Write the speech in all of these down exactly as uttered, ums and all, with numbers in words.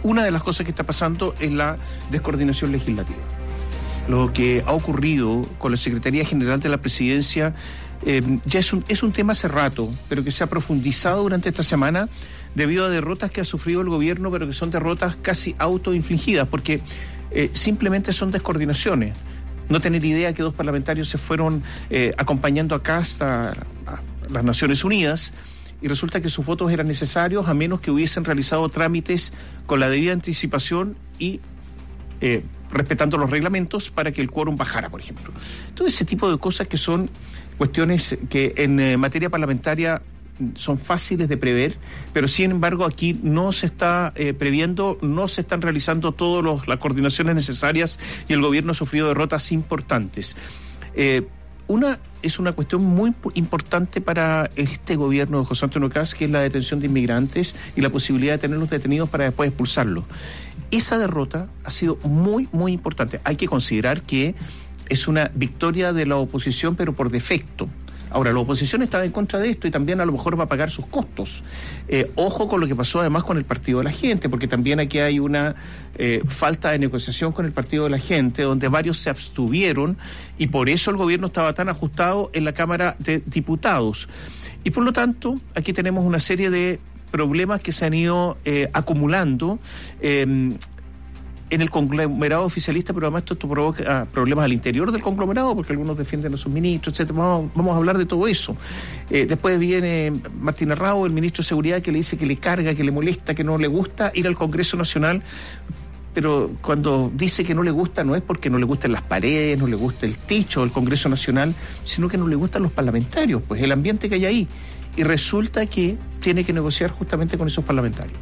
una de las cosas que está pasando es la descoordinación legislativa. Lo que ha ocurrido con la Secretaría General de la Presidencia eh, ya es un, es un tema hace rato, pero que se ha profundizado durante esta semana debido a derrotas que ha sufrido el gobierno, pero que son derrotas casi autoinfligidas, porque eh, simplemente son descoordinaciones. No tener idea que dos parlamentarios se fueron eh, acompañando acá hasta a las Naciones Unidas y resulta que sus votos eran necesarios a menos que hubiesen realizado trámites con la debida anticipación y eh, respetando los reglamentos para que el quórum bajara, por ejemplo. Todo ese tipo de cosas que son cuestiones que en eh, materia parlamentaria son fáciles de prever, pero sin embargo aquí no se está eh, previendo, no se están realizando todas las coordinaciones necesarias y el gobierno ha sufrido derrotas importantes. Eh, una es una cuestión muy importante para este gobierno de José Antonio Kast, que es la detención de inmigrantes y la posibilidad de tenerlos detenidos para después expulsarlos. Esa derrota ha sido muy, muy importante. Hay que considerar que es una victoria de la oposición, pero por defecto. Ahora, la oposición estaba en contra de esto y también a lo mejor va a pagar sus costos. Eh, ojo con lo que pasó además con el Partido de la Gente, porque también aquí hay una eh, falta de negociación con el Partido de la Gente, donde varios se abstuvieron y por eso el gobierno estaba tan ajustado en la Cámara de Diputados. Y por lo tanto, aquí tenemos una serie de problemas que se han ido eh, acumulando eh, en el conglomerado oficialista, pero además esto, esto provoca problemas al interior del conglomerado, porque algunos defienden a sus ministros, etcétera. Vamos, vamos a hablar de todo eso. Eh, después viene Martín Arrau, el ministro de Seguridad, que le dice que le carga, que le molesta, que no le gusta ir al Congreso Nacional, pero cuando dice que no le gusta, no es porque no le gustan las paredes, no le gusta el techo del Congreso Nacional, sino que no le gustan los parlamentarios, pues el ambiente que hay ahí. Y resulta que tiene que negociar justamente con esos parlamentarios.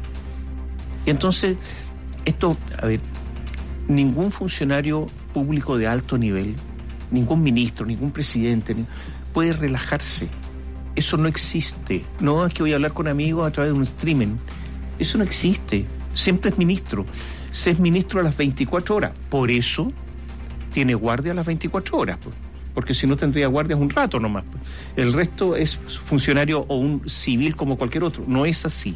Y entonces, esto, a ver, ningún funcionario público de alto nivel, ningún ministro, ningún presidente puede relajarse. Eso no existe. No es que voy a hablar con amigos a través de un streaming. Eso no existe. Siempre es ministro. Se es ministro a las veinticuatro horas. Por eso tiene guardia a las veinticuatro horas, pues. Porque si no tendría guardias un rato nomás, pues. El resto es funcionario o un civil como cualquier otro. No es así.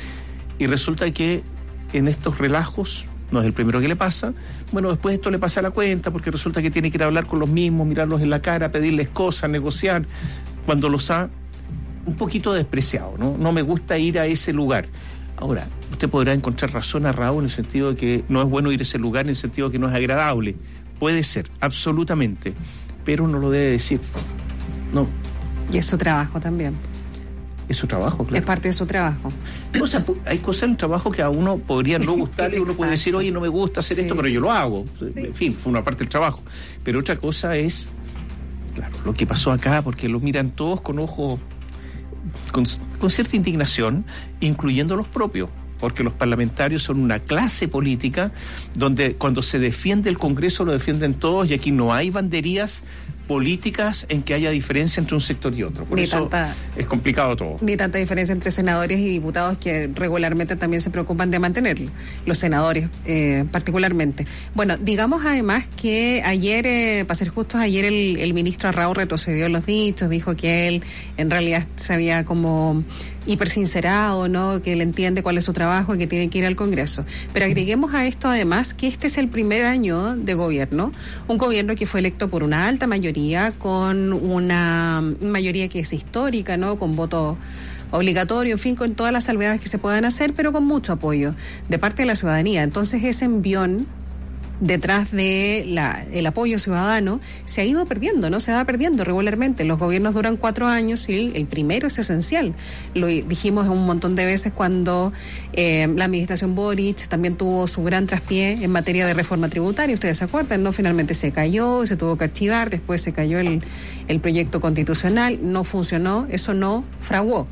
Y resulta que en estos relajos, no es el primero que le pasa, bueno, después esto le pasa a la cuenta, porque resulta que tiene que ir a hablar con los mismos, mirarlos en la cara, pedirles cosas, negociar, cuando los ha un poquito despreciado, ¿no? No me gusta ir a ese lugar. Ahora, usted podrá encontrar razón a Raúl en el sentido de que no es bueno ir a ese lugar, en el sentido de que no es agradable. Puede ser, absolutamente, pero no lo debe decir. No. Y es su trabajo también. Es su trabajo, claro. Es parte de su trabajo. O sea, hay cosas en el trabajo que a uno podría no gustarle, uno puede decir, oye, no me gusta hacer sí. esto, pero yo lo hago. Sí. En fin, fue una parte del trabajo. Pero otra cosa es, claro, lo que pasó acá, porque lo miran todos con ojos, con, con cierta indignación, incluyendo los propios, porque los parlamentarios son una clase política donde cuando se defiende el Congreso lo defienden todos y aquí no hay banderías políticas en que haya diferencia entre un sector y otro. Por ni eso tanta, es complicado todo. Ni tanta diferencia entre senadores y diputados que regularmente también se preocupan de mantenerlo, los senadores eh, particularmente. Bueno, digamos además que ayer, eh, para ser justos, ayer el, el ministro Arrau retrocedió los dichos, dijo que él en realidad se había como hipersincerado, ¿no? Que él entiende cuál es su trabajo y que tiene que ir al Congreso. Pero agreguemos a esto además que este es el primer año de gobierno, un gobierno que fue electo por una alta mayoría, con una mayoría que es histórica, ¿no? Con voto obligatorio, en fin, con todas las salvedades que se puedan hacer, pero con mucho apoyo de parte de la ciudadanía. Entonces ese envión detrás de la, el apoyo ciudadano se ha ido perdiendo, ¿no? Se va perdiendo regularmente. Los gobiernos duran cuatro años y el, el primero es esencial. Lo dijimos un montón de veces cuando eh, la administración Boric también tuvo su gran traspié en materia de reforma tributaria. Ustedes se acuerdan, ¿no? Finalmente se cayó, se tuvo que archivar, después se cayó el, el proyecto constitucional, no funcionó, eso no fraguó.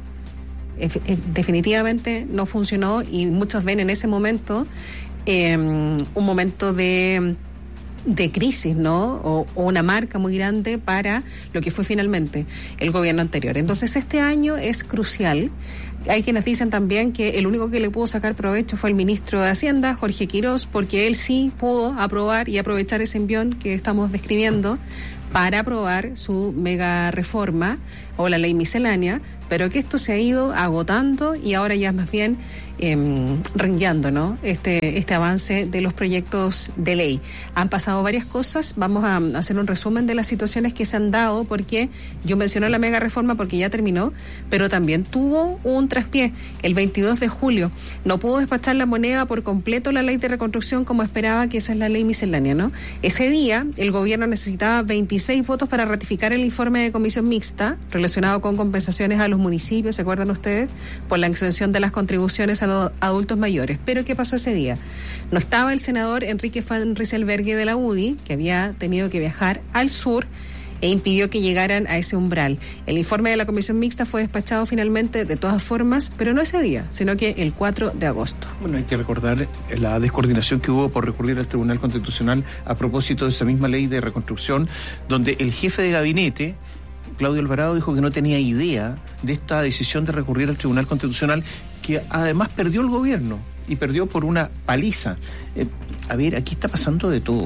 Definitivamente no funcionó y muchos ven en ese momento Eh, un momento de, de crisis, ¿no? O, o una marca muy grande para lo que fue finalmente el gobierno anterior. Entonces este año es crucial. Hay quienes dicen también que el único que le pudo sacar provecho fue el ministro de Hacienda, Jorge Quirós, porque él sí pudo aprobar y aprovechar ese envión que estamos describiendo para aprobar su mega reforma o la ley miscelánea, pero que esto se ha ido agotando y ahora ya es más bien eh, rengueando, ¿no? Este, este avance de los proyectos de ley. Han pasado varias cosas, vamos a hacer un resumen de las situaciones que se han dado, porque yo mencioné la mega reforma porque ya terminó, pero también tuvo un traspié. El veintidós de julio no pudo despachar la moneda por completo la ley de reconstrucción como esperaba, que esa es la ley miscelánea, ¿no? Ese día el gobierno necesitaba veintiséis votos para ratificar el informe de comisión mixta relacionado con compensaciones a los municipios, ¿se acuerdan ustedes? Por la exención de las contribuciones a los adultos mayores. Pero ¿qué pasó ese día? No estaba el senador Enrique Van Rysselberghe de la U D I, que había tenido que viajar al sur e impidió que llegaran a ese umbral. El informe de la comisión mixta fue despachado finalmente de todas formas, pero no ese día, sino que el cuatro de agosto. Bueno, hay que recordar la descoordinación que hubo por recurrir al Tribunal Constitucional a propósito de esa misma ley de reconstrucción, donde el jefe de gabinete, Claudio Alvarado, dijo que no tenía idea de esta decisión de recurrir al Tribunal Constitucional, que además perdió el gobierno, y perdió por una paliza. Eh, a ver, aquí está pasando de todo.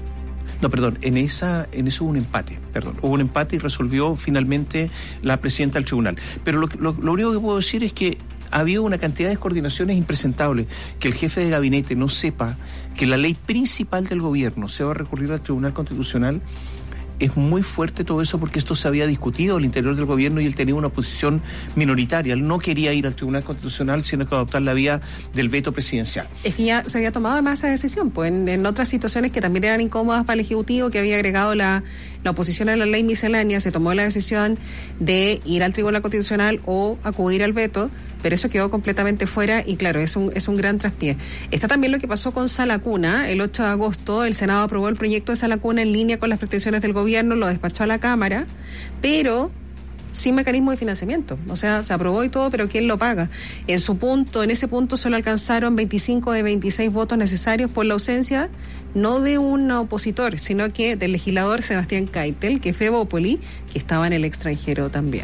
No, perdón, en esa en eso hubo un empate, perdón, hubo un empate y resolvió finalmente la presidenta del tribunal. Pero lo, lo, lo único que puedo decir es que ha habido una cantidad de descoordinaciones impresentables, que el jefe de gabinete no sepa que la ley principal del gobierno se va a recurrir al Tribunal Constitucional. Es muy fuerte todo eso, porque esto se había discutido al interior del gobierno y él tenía una posición minoritaria. Él no quería ir al Tribunal Constitucional, sino que adoptar la vía del veto presidencial. Es que ya se había tomado además esa decisión, pues en, en otras situaciones que también eran incómodas para el Ejecutivo, que había agregado la, la oposición a la ley miscelánea, se tomó la decisión de ir al Tribunal Constitucional o acudir al veto, pero eso quedó completamente fuera y claro, es un, es un gran traspié. Está también lo que pasó con Sala Cuna. El ocho de agosto el Senado aprobó el proyecto de Sala Cuna en línea con las pretensiones del gobierno, lo despachó a la Cámara, pero sin mecanismo de financiamiento. O sea, se aprobó y todo, pero ¿quién lo paga? En su punto, en ese punto solo alcanzaron veinticinco de veintiséis votos necesarios por la ausencia, no de un opositor, sino que del legislador Sebastián Keitel, que fue Bópoli, que estaba en el extranjero también.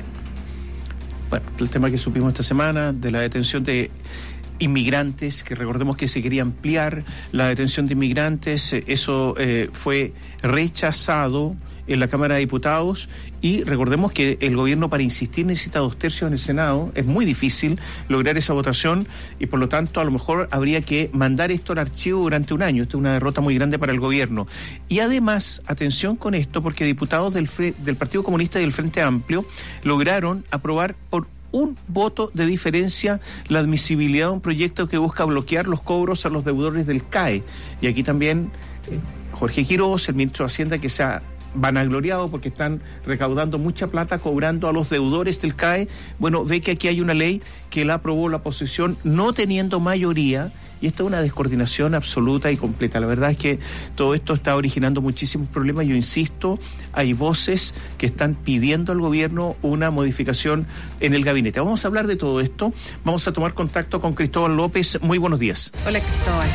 Bueno, el tema que supimos esta semana de la detención de inmigrantes, que recordemos que se quería ampliar la detención de inmigrantes, eso eh, fue rechazado en la Cámara de Diputados, y recordemos que el gobierno, para insistir, necesita dos tercios en el Senado. Es muy difícil lograr esa votación y por lo tanto a lo mejor habría que mandar esto al archivo durante un año. Esta es una derrota muy grande para el gobierno. Y además, atención con esto, porque diputados del, del Partido Comunista y del Frente Amplio lograron aprobar por un voto de diferencia la admisibilidad de un proyecto que busca bloquear los cobros a los deudores del C A E. Y aquí también eh, Jorge Quiroz, el ministro de Hacienda, que se ha vanagloriado porque están recaudando mucha plata cobrando a los deudores del C A E, bueno, ve que aquí hay una ley que la aprobó la oposición no teniendo mayoría, y esto es una descoordinación absoluta y completa. La verdad es que todo esto está originando muchísimos problemas. Yo insisto, hay voces que están pidiendo al gobierno una modificación en el gabinete. Vamos a hablar de todo esto, vamos a tomar contacto con Cristóbal López. Muy buenos días. Hola, Cristóbal.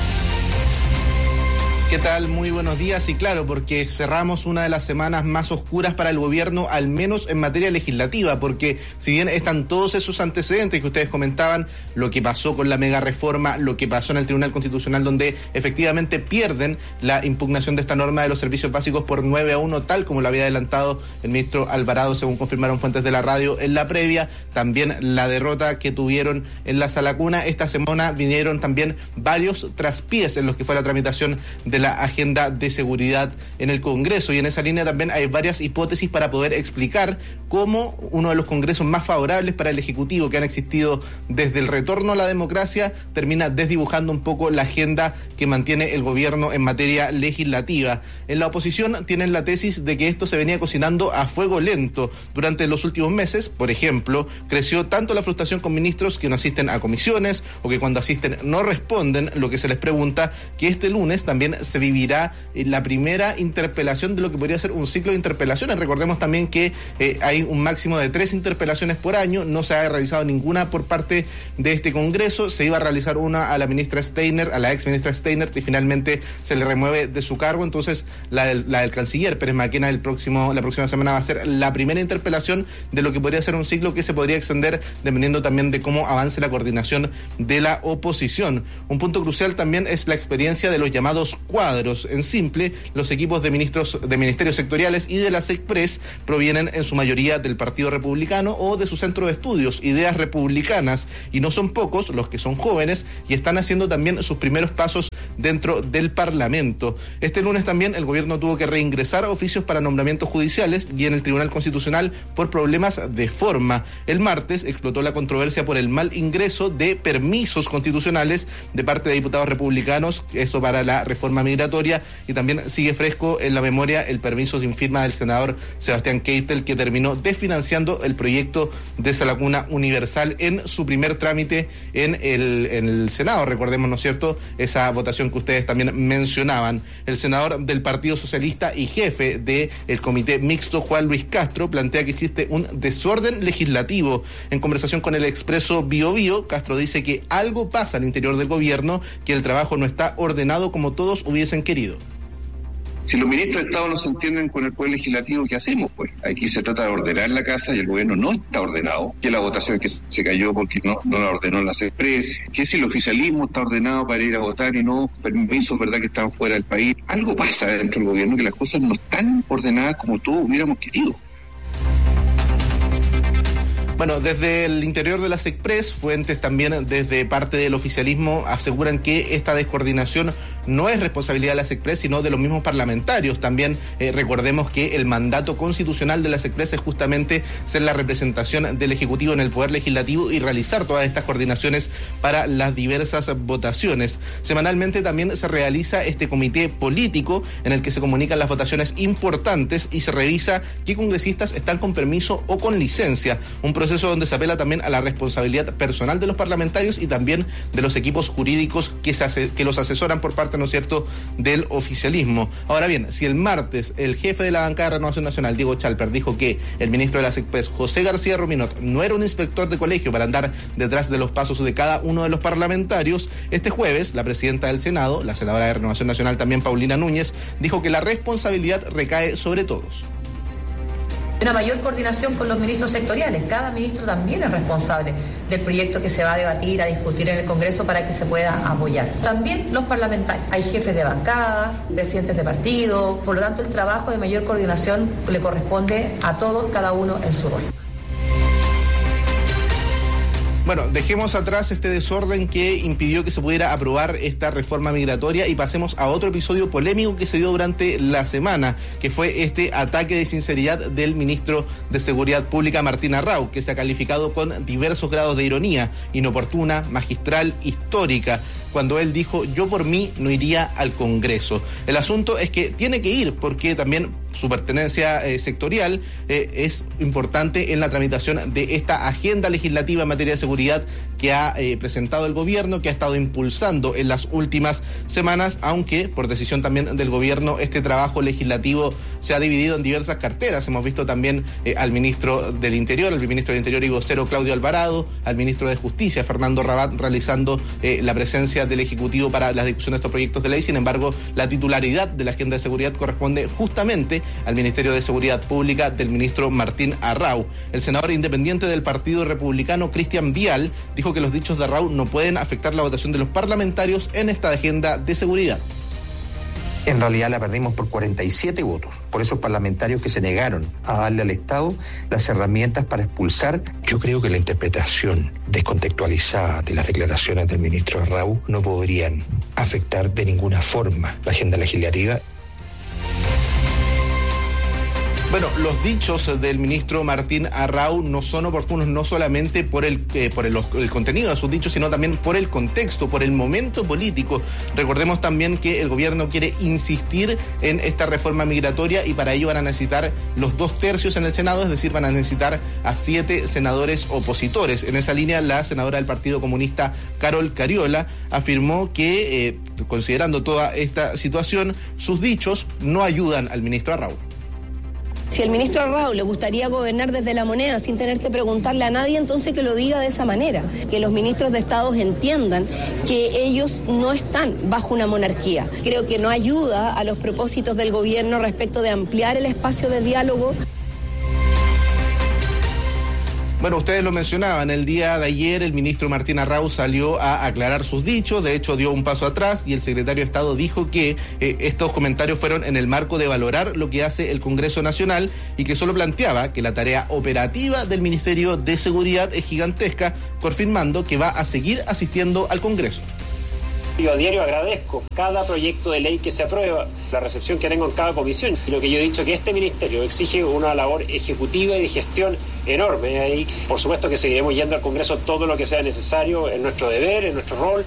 ¿Qué tal? Muy buenos días. Y claro, porque cerramos una de las semanas más oscuras para el gobierno, al menos en materia legislativa, porque si bien están todos esos antecedentes que ustedes comentaban, lo que pasó con la mega reforma, lo que pasó en el Tribunal Constitucional, donde efectivamente pierden la impugnación de esta norma de los servicios básicos por nueve a uno, tal como lo había adelantado el ministro Alvarado, según confirmaron fuentes de la radio en la previa, también la derrota que tuvieron en la Sala Cuna. Esta semana vinieron también varios traspiés en los que fue la tramitación de la agenda de seguridad en el Congreso, y en esa línea también hay varias hipótesis para poder explicar cómo uno de los congresos más favorables para el Ejecutivo que han existido desde el retorno a la democracia termina desdibujando un poco la agenda que mantiene el gobierno en materia legislativa. En la oposición tienen la tesis de que esto se venía cocinando a fuego lento durante los últimos meses. Por ejemplo, creció tanto la frustración con ministros que no asisten a comisiones o que cuando asisten no responden lo que se les pregunta, que este lunes también se vivirá la primera interpelación de lo que podría ser un ciclo de interpelaciones. Recordemos también que eh, hay un máximo de tres interpelaciones por año, no se ha realizado ninguna por parte de este Congreso, se iba a realizar una a la ministra Steiner, a la ex ministra Steiner, y finalmente se le remueve de su cargo. Entonces la del, la del canciller Pérez Maquena el próximo, la próxima semana va a ser la primera interpelación de lo que podría ser un ciclo que se podría extender dependiendo también de cómo avance la coordinación de la oposición. Un punto crucial también es la experiencia de los llamados cuadros. En simple, los equipos de ministros de ministerios sectoriales y de la SECPRES provienen en su mayoría mayoría del Partido Republicano o de su centro de estudios, Ideas Republicanas, y no son pocos los que son jóvenes y están haciendo también sus primeros pasos dentro del Parlamento. Este lunes también el gobierno tuvo que reingresar oficios para nombramientos judiciales y en el Tribunal Constitucional por problemas de forma. El martes explotó la controversia por el mal ingreso de permisos constitucionales de parte de diputados republicanos, eso para la reforma migratoria, y también sigue fresco en la memoria el permiso sin firma del senador Sebastián Keitel, que terminó desfinanciando el proyecto de esa laguna universal en su primer trámite en el, en el Senado. Recordemos, ¿no es cierto?, esa votación que ustedes también mencionaban. El senador del Partido Socialista y jefe del Comité Mixto, Juan Luis Castro, plantea que existe un desorden legislativo. En conversación con el Expreso Bio Bio, Castro dice que algo pasa al interior del gobierno, que el trabajo no está ordenado como todos hubiesen querido. Si los ministros de Estado no se entienden con el Poder Legislativo, ¿qué hacemos? Pues aquí se trata de ordenar la casa y el gobierno no está ordenado, que la votación que se cayó porque no, no la ordenó en las expresas, que si el oficialismo está ordenado para ir a votar y no permisos, ¿verdad?, que están fuera del país. Algo pasa dentro del gobierno, que las cosas no están ordenadas como todos hubiéramos querido. Bueno, desde el interior de las Express, fuentes también desde parte del oficialismo aseguran que esta descoordinación no es responsabilidad de las Express, sino de los mismos parlamentarios. También eh, recordemos que el mandato constitucional de las Express es justamente ser la representación del Ejecutivo en el Poder Legislativo y realizar todas estas coordinaciones para las diversas votaciones. Semanalmente también se realiza este comité político en el que se comunican las votaciones importantes y se revisa qué congresistas están con permiso o con licencia. Un proceso donde se apela también a la responsabilidad personal de los parlamentarios y también de los equipos jurídicos que, se hace, que los asesoran por parte, ¿no es cierto?, del oficialismo. Ahora bien, si el martes el jefe de la bancada de Renovación Nacional, Diego Chalper, dijo que el ministro de las Express, José García Ruminot, no era un inspector de colegio para andar detrás de los pasos de cada uno de los parlamentarios, este jueves la presidenta del Senado, la senadora de Renovación Nacional también, Paulina Núñez, dijo que la responsabilidad recae sobre todos. Una mayor coordinación con los ministros sectoriales. Cada ministro también es responsable del proyecto que se va a debatir, a discutir en el Congreso para que se pueda apoyar. También los parlamentarios. Hay jefes de bancada, presidentes de partido, por lo tanto el trabajo de mayor coordinación le corresponde a todos, cada uno en su rol. Bueno, dejemos atrás este desorden que impidió que se pudiera aprobar esta reforma migratoria y pasemos a otro episodio polémico que se dio durante la semana, que fue este ataque de sinceridad del ministro de Seguridad Pública, Martín Arrau, que se ha calificado con diversos grados de ironía, inoportuna, magistral, histórica, cuando él dijo: yo por mí no iría al Congreso. El asunto es que tiene que ir porque también su pertenencia eh, sectorial eh, es importante en la tramitación de esta agenda legislativa en materia de seguridad que ha eh, presentado el gobierno, que ha estado impulsando en las últimas semanas, aunque por decisión también del gobierno este trabajo legislativo se ha dividido en diversas carteras. Hemos visto también eh, al ministro del Interior, al ministro del Interior y vocero Claudio Alvarado, al ministro de Justicia, Fernando Rabat, realizando eh, la presencia del Ejecutivo para la discusión de estos proyectos de ley. Sin embargo, la titularidad de la agenda de seguridad corresponde justamente al Ministerio de Seguridad Pública del ministro Martín Arrau. El senador independiente del Partido Republicano, Cristian Vial, dijo que los dichos de Arrau no pueden afectar la votación de los parlamentarios en esta agenda de seguridad. En realidad la perdimos por cuarenta y siete votos, por esos parlamentarios que se negaron a darle al Estado las herramientas para expulsar. Yo creo que la interpretación descontextualizada de las declaraciones del ministro Arrau no podrían afectar de ninguna forma la agenda legislativa. Bueno, los dichos del ministro Martín Arrau no son oportunos no solamente por el eh, por el, el contenido de sus dichos, sino también por el contexto, por el momento político. Recordemos también que el gobierno quiere insistir en esta reforma migratoria y para ello van a necesitar los dos tercios en el Senado, es decir, van a necesitar a siete senadores opositores. En esa línea, la senadora del Partido Comunista, Carol Cariola, afirmó que, eh, considerando toda esta situación, sus dichos no ayudan al ministro Arrau. Si al ministro Arrau le gustaría gobernar desde la moneda sin tener que preguntarle a nadie, entonces que lo diga de esa manera, que los ministros de Estado entiendan que ellos no están bajo una monarquía. Creo que no ayuda a los propósitos del gobierno respecto de ampliar el espacio de diálogo. Bueno, ustedes lo mencionaban, el día de ayer el ministro Martín Arrau salió a aclarar sus dichos, de hecho dio un paso atrás y el secretario de Estado dijo que eh, estos comentarios fueron en el marco de valorar lo que hace el Congreso Nacional y que solo planteaba que la tarea operativa del Ministerio de Seguridad es gigantesca, confirmando que va a seguir asistiendo al Congreso. Yo a diario agradezco cada proyecto de ley que se aprueba, la recepción que tengo en cada comisión. Y lo que yo he dicho que este ministerio exige una labor ejecutiva y de gestión enorme. Y por supuesto que seguiremos yendo al Congreso todo lo que sea necesario, en nuestro deber, en nuestro rol.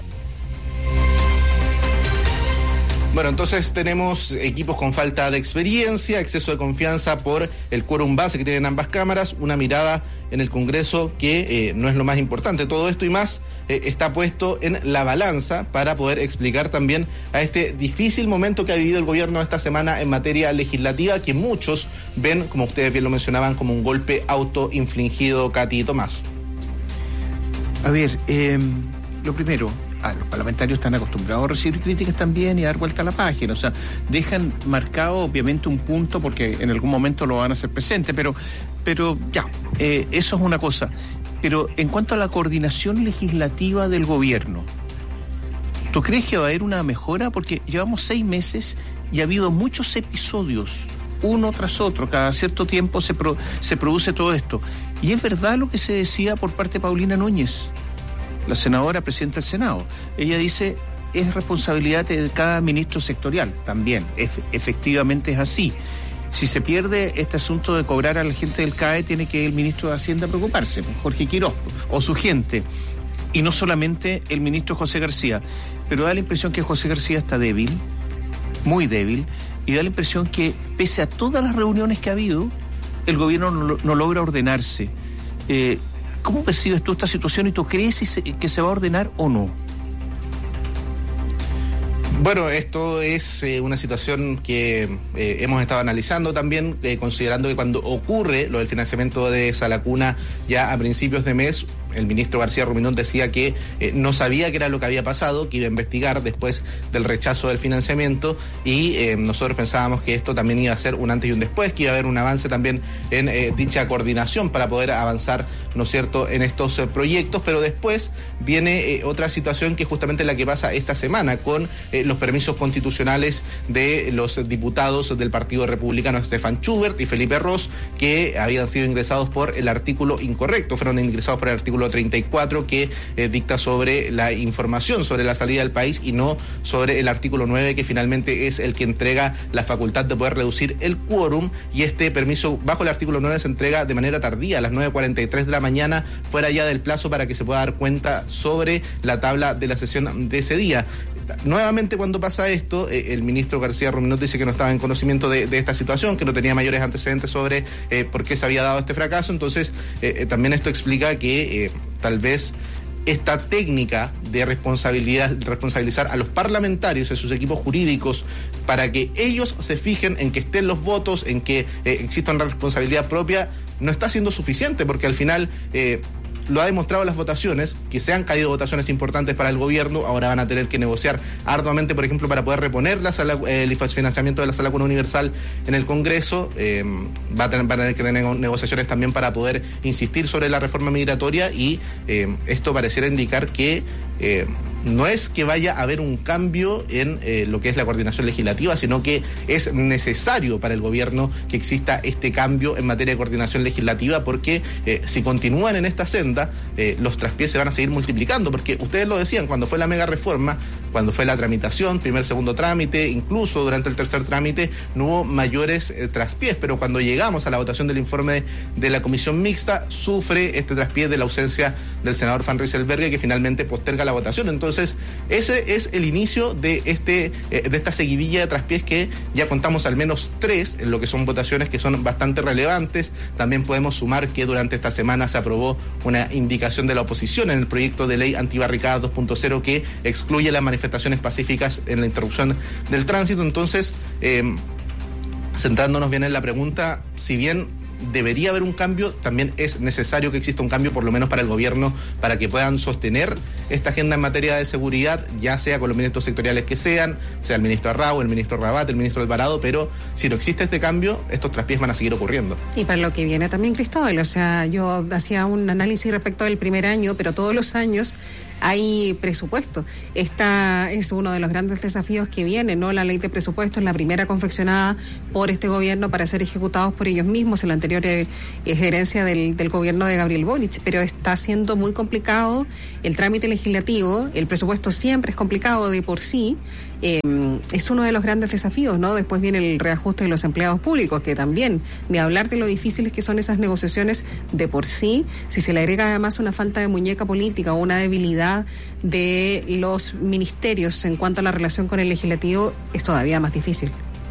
Bueno, entonces tenemos equipos con falta de experiencia, exceso de confianza por el quórum base que tienen ambas cámaras, una mirada en el Congreso que eh, no es lo más importante. Todo esto y más eh, está puesto en la balanza para poder explicar también a este difícil momento que ha vivido el gobierno esta semana en materia legislativa, que muchos ven, como ustedes bien lo mencionaban, como un golpe autoinfligido. Katy y Tomás. A ver, eh, lo primero... Ah, los parlamentarios están acostumbrados a recibir críticas también y a dar vuelta a la página, o sea, dejan marcado obviamente un punto porque en algún momento lo van a hacer presente, pero, pero ya, eh, eso es una cosa. Pero en cuanto a la coordinación legislativa del gobierno, ¿tú crees que va a haber una mejora? Porque llevamos seis meses y ha habido muchos episodios, uno tras otro, cada cierto tiempo se, pro, se produce todo esto. Y es verdad lo que se decía por parte de Paulina Núñez, la senadora presidenta del Senado. Ella dice, es responsabilidad de cada ministro sectorial. También, ef- efectivamente es así. Si se pierde este asunto de cobrar a la gente del C A E, tiene que el ministro de Hacienda preocuparse, Jorge Quiroz, o su gente, y no solamente el ministro José García. Pero da la impresión que José García está débil, muy débil, y da la impresión que, pese a todas las reuniones que ha habido, el gobierno no, no logra ordenarse. Eh, ¿Cómo percibes tú esta situación y tú crees que se va a ordenar o no? Bueno, esto es eh, una situación que eh, hemos estado analizando también, eh, considerando que cuando ocurre lo del financiamiento de esa lacuna ya a principios de mes, el ministro García Ruminot decía que eh, no sabía qué era lo que había pasado, que iba a investigar después del rechazo del financiamiento y eh, nosotros pensábamos que esto también iba a ser un antes y un después, que iba a haber un avance también en eh, dicha coordinación para poder avanzar, ¿no es cierto?, en estos eh, proyectos, pero después viene eh, otra situación que es justamente la que pasa esta semana con eh, los permisos constitucionales de los diputados del Partido Republicano Stefan Schubert y Felipe Ros, que habían sido ingresados por el artículo incorrecto, fueron ingresados por el artículo treinta y cuatro que eh, dicta sobre la información sobre la salida del país y no sobre el artículo nueve que finalmente es el que entrega la facultad de poder reducir el quórum, y este permiso bajo el artículo nueve se entrega de manera tardía a las nueve cuarenta y tres de la mañana, fuera ya del plazo para que se pueda dar cuenta sobre la tabla de la sesión de ese día. Nuevamente, cuando pasa esto, eh, el ministro García Ruminot dice que no estaba en conocimiento de, de esta situación, que no tenía mayores antecedentes sobre eh, por qué se había dado este fracaso. Entonces, eh, eh, también esto explica que eh, tal vez esta técnica de responsabilidad, responsabilizar a los parlamentarios, a sus equipos jurídicos, para que ellos se fijen en que estén los votos, en que eh, exista una responsabilidad propia, no está siendo suficiente, porque al final... Eh, lo ha demostrado las votaciones, que se han caído votaciones importantes para el gobierno, ahora van a tener que negociar arduamente, por ejemplo, para poder reponer la sala, el financiamiento de la Sala Cuna Universal en el Congreso, eh, va a tener, van a tener que tener negociaciones también para poder insistir sobre la reforma migratoria y eh, esto pareciera indicar que eh, no es que vaya a haber un cambio en eh, lo que es la coordinación legislativa, sino que es necesario para el gobierno que exista este cambio en materia de coordinación legislativa, porque eh, si continúan en esta senda, eh, los traspiés se van a seguir multiplicando, porque ustedes lo decían, cuando fue la mega reforma, cuando fue la tramitación, primer, segundo trámite, incluso durante el tercer trámite, no hubo mayores eh, traspiés, pero cuando llegamos a la votación del informe de la comisión mixta, sufre este traspié de la ausencia del senador Van Rieselberghe, que finalmente posterga la votación. Entonces, ese es el inicio de este eh, de esta seguidilla de traspiés que ya contamos al menos tres en lo que son votaciones que son bastante relevantes. También podemos sumar que durante esta semana se aprobó una indicación de la oposición en el proyecto de ley antibarricadas dos punto cero que excluye las manifestaciones pacíficas en la interrupción del tránsito. Entonces, eh, centrándonos bien en la pregunta, si bien debería haber un cambio, también es necesario que exista un cambio por lo menos para el gobierno, para que puedan sostener esta agenda en materia de seguridad, ya sea con los ministros sectoriales que sean, sea el ministro Arrau, el ministro Rabat, el ministro Alvarado, pero si no existe este cambio, estos traspiés van a seguir ocurriendo. Y para lo que viene también, Cristóbal, o sea, yo hacía un análisis respecto del primer año, pero todos los años hay presupuesto. Esta es uno de los grandes desafíos que viene, ¿no? La ley de presupuestos, la primera confeccionada por este gobierno para ser ejecutados por ellos mismos. El anterior es gerencia del, del gobierno de Gabriel Boric, pero está siendo muy complicado el trámite legislativo. El presupuesto siempre es complicado de por sí. Eh, es uno de los grandes desafíos, ¿no? Después viene el reajuste de los empleados públicos, que también, ni hablar de lo difíciles que son esas negociaciones de por sí. Si se le agrega además una falta de muñeca política o una debilidad de los ministerios en cuanto a la relación con el legislativo, es todavía más difícil.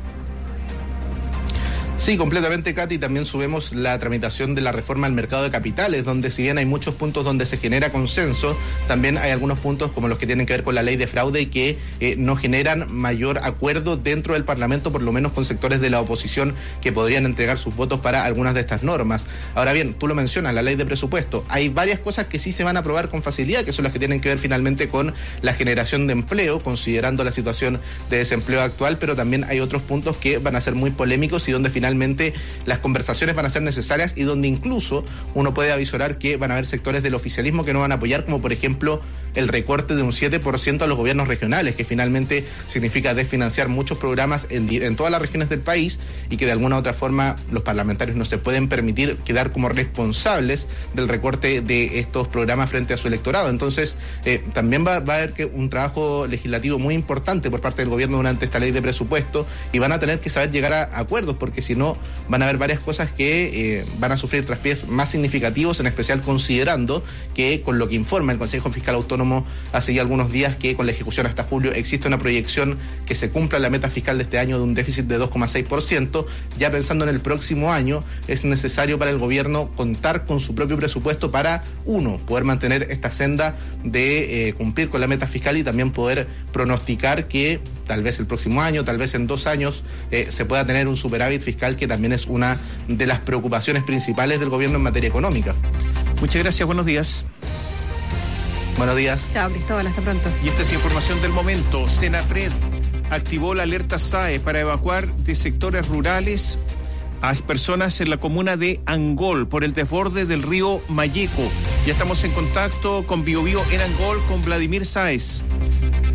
Sí, completamente, Katy. También subimos la tramitación de la reforma al mercado de capitales, donde si bien hay muchos puntos donde se genera consenso, también hay algunos puntos como los que tienen que ver con la ley de fraude que eh, no generan mayor acuerdo dentro del Parlamento, por lo menos con sectores de la oposición que podrían entregar sus votos para algunas de estas normas. Ahora bien, tú lo mencionas, la ley de presupuesto. Hay varias cosas que sí se van a aprobar con facilidad, que son las que tienen que ver finalmente con la generación de empleo, considerando la situación de desempleo actual, pero también hay otros puntos que van a ser muy polémicos y donde finalmente Finalmente las conversaciones van a ser necesarias y donde incluso uno puede avisorar que van a haber sectores del oficialismo que no van a apoyar, como por ejemplo el recorte de un siete por ciento a los gobiernos regionales, que finalmente significa desfinanciar muchos programas en, en todas las regiones del país y que de alguna u otra forma los parlamentarios no se pueden permitir quedar como responsables del recorte de estos programas frente a su electorado. Entonces eh, también va, va a haber que un trabajo legislativo muy importante por parte del gobierno durante esta ley de presupuesto y van a tener que saber llegar a acuerdos, porque si no van a haber varias cosas que eh, van a sufrir traspiés más significativos, en especial considerando que con lo que informa el Consejo Fiscal Autónomo hace ya algunos días, que con la ejecución hasta julio existe una proyección que se cumpla la meta fiscal de este año de un déficit de dos coma seis por ciento. Ya pensando en el próximo año, es necesario para el gobierno contar con su propio presupuesto para, uno, poder mantener esta senda de eh, cumplir con la meta fiscal y también poder pronosticar que tal vez el próximo año, tal vez en dos años, eh, se pueda tener un superávit fiscal, que también es una de las preocupaciones principales del gobierno en materia económica. Muchas gracias, buenos días. Buenos días. Chao, Cristóbal, hasta pronto. Y esta es información del momento. Senapred activó la alerta S A E para evacuar de sectores rurales a personas en la comuna de Angol por el desborde del río Mayeco. Ya estamos en contacto con Biobío en Angol con Vladimir Sáez.